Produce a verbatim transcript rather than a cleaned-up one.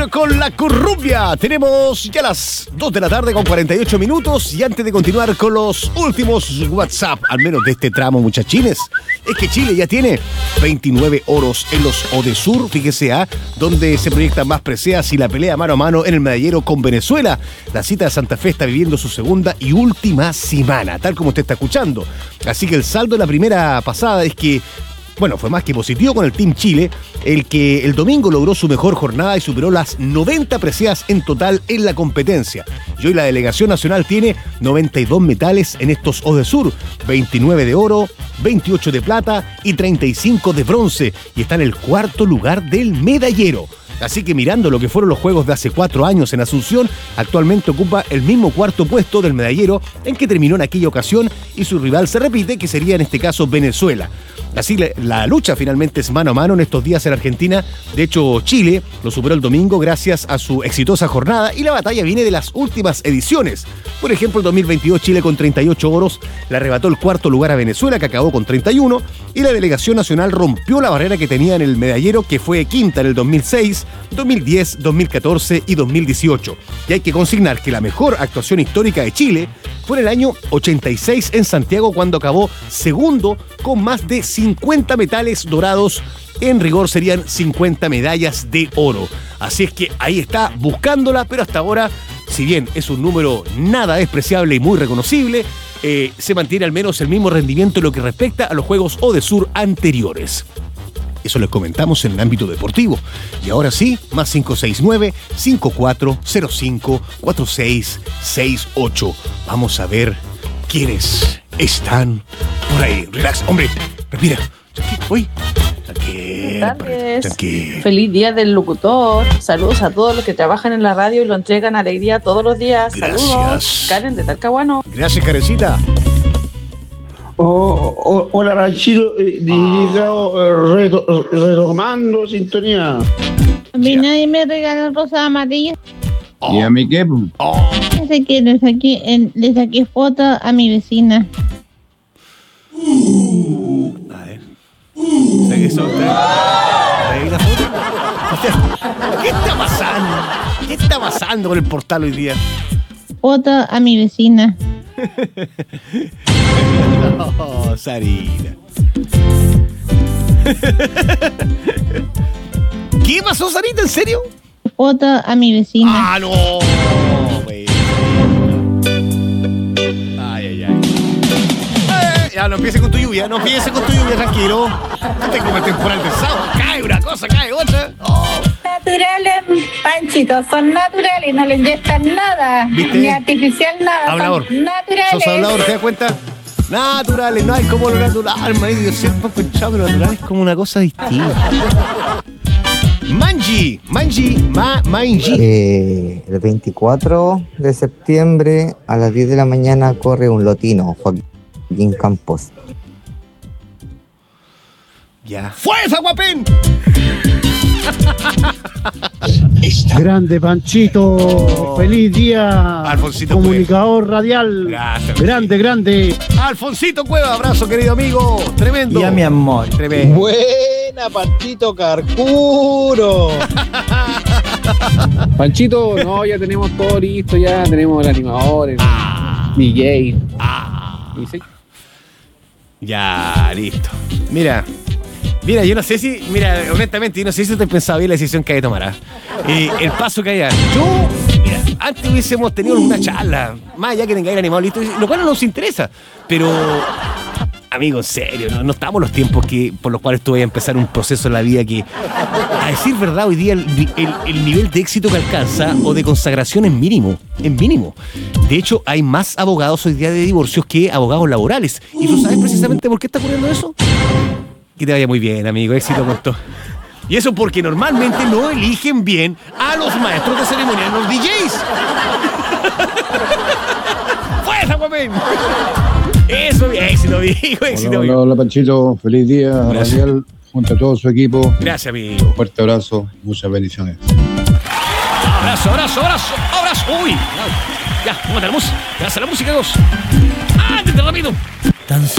ocho con la currumbia. Tenemos ya las dos de la tarde con cuarenta y ocho minutos. Y antes de continuar con los últimos WhatsApp, al menos de este tramo, muchachines, es que Chile ya tiene veintinueve oros en los Odesur, fíjese, ¿ah? Donde se proyectan más preseas y la pelea mano a mano en el medallero con Venezuela. La cita de Santa Fe está viviendo su segunda y última semana, tal como usted está escuchando. Así que el saldo de la primera pasada es que, bueno, fue más que positivo con el Team Chile, el que el domingo logró su mejor jornada y superó las noventa preseas en total en la competencia. Y hoy la delegación nacional tiene noventa y dos metales en estos Odesur, veintinueve de oro, veintiocho de plata y treinta y cinco de bronce, y está en el cuarto lugar del medallero. Así que mirando lo que fueron los Juegos de hace cuatro años en Asunción, actualmente ocupa el mismo cuarto puesto del medallero en que terminó en aquella ocasión, y su rival se repite, que sería en este caso Venezuela. Así la, la lucha finalmente es mano a mano en estos días en Argentina. De hecho, Chile lo superó el domingo gracias a su exitosa jornada, y la batalla viene de las últimas ediciones. Por ejemplo, el dos mil veintidós Chile con treinta y ocho oros le arrebató el cuarto lugar a Venezuela, que acabó con treinta y uno, y la delegación nacional rompió la barrera que tenía en el medallero, que fue quinta en el dos mil seis, dos mil diez, dos mil catorce y dos mil dieciocho. Y hay que consignar que la mejor actuación histórica de Chile fue en el año ochenta y seis en Santiago, cuando acabó segundo con más de cincuenta metales dorados. En rigor serían cincuenta medallas de oro. Así es que ahí está buscándola, pero hasta ahora, si bien es un número nada despreciable y muy reconocible, eh, se mantiene al menos el mismo rendimiento en lo que respecta a los Juegos Odesur anteriores. Eso les comentamos en el ámbito deportivo. Y ahora sí, más cinco seis nueve, cinco cuatro cero cinco, cuatro seis seis ocho. Vamos a ver quiénes están por ahí. Relax, hombre, respira. Uy, tranquilo, tranquilo. Feliz día del locutor. Saludos a todos los que trabajan en la radio y lo entregan alegría todos los días. Gracias. Saludos, Karen de Talcahuano. Gracias, Karencita. Oh, oh, hola, Ranchito, eh, llegado, eh, reto, retomando sintonía. A mí nadie me regaló rosas amarillas. Oh. ¿Y a mí qué? Oh. Así que le saqué, en, le saqué foto a mi vecina. Uh, a ver. ¿Qué la foto? ¿Qué está pasando? ¿Qué está pasando con el portal hoy día? Foto a mi vecina. No, Sarita. ¿Qué pasó, Sarita? ¿En serio? Foto a mi vecina. Ah, no, güey. Ay, ay, ay. Eh, ya, no empieces con tu lluvia, no empieces con tu lluvia, tranquilo. No te como el temporal pesado. Cae una cosa, cae otra. Oh. Naturales, Panchito, son naturales, no le inyectan nada, ¿viste? Ni artificial, nada. Hablador. Son naturales. Sos hablador, ¿te das cuenta? Naturales, no hay como lo natural, marido. Yo siempre he pensado que lo natural es como una cosa distinta. Manji, Manji, Ma, Manji. Eh, el veinticuatro de septiembre a las diez de la mañana corre un lotino, Joaquín Campos. Ya. ¡Fuerza, guapín! Grande Panchito, oh. Feliz día, Alfonsito comunicador Cueva. Radial. Gracias, grande, grande. Alfonsito Cueva, abrazo, querido amigo, tremendo. Y a mi amor. Tremendo. Buena, Panchito Carcuro. Panchito, no, ya tenemos todo listo, ya tenemos el animador, el ah. D J. Ah. ¿Y sí? Ya, listo. Mira. Mira, yo no sé si, mira, honestamente, yo no sé si te pensaba bien la decisión que hay que tomar. Eh, el paso que haya. Yo, mira, antes hubiésemos tenido una charla, más allá que tenga el animado listo, lo cual no nos interesa. Pero, amigo, en serio, no, no estamos en los tiempos que, por los cuales tú vas a empezar un proceso en la vida que, a decir verdad, hoy día el, el, el nivel de éxito que alcanza o de consagración es mínimo, es mínimo. De hecho, hay más abogados hoy día de divorcios que abogados laborales. ¿Y tú sabes precisamente por qué está ocurriendo eso? Que te vaya muy bien, amigo. Éxito con todo. Y eso porque normalmente no eligen bien a los maestros de ceremonia, los D Js. ¡Fuerza, guapín! Eso, éxito, amigo. Éxito, hola, hola, hola, Panchito. Feliz día. Radial, junto a todo su equipo. Gracias, amigo. Un fuerte abrazo. Muchas bendiciones. Abrazo, abrazo, abrazo, abrazo. Uy. Ya, ¿cómo está la música? Gracias a la música, dos. ¡Ah, rápido!